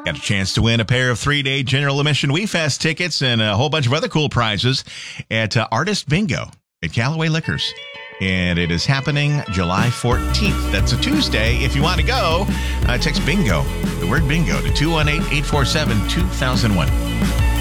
Got a chance to win a pair of 3-day General Admission WeFest tickets and a whole bunch of other cool prizes at Artist Bingo at Callaway Liquors. And it is happening July 14th. That's a Tuesday. If you want to go, text BINGO, the word BINGO, to 218-847-2001.